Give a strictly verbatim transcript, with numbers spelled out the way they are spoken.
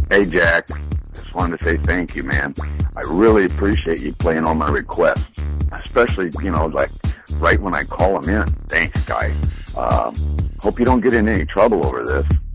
Hey, Jack. Just wanted to say thank you, man. I really appreciate you playing all my requests, especially, you know, like right when I call them in. Thanks, guy. Um, hope you don't get in any trouble over this.